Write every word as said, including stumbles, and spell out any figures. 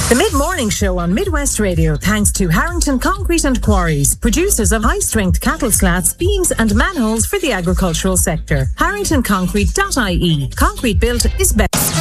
The Mid-Morning Show on Midwest Radio, thanks to Harrington Concrete and Quarries, producers of high-strength cattle slats, beams and manholes for the agricultural sector. harrington concrete dot I E. Concrete built is best.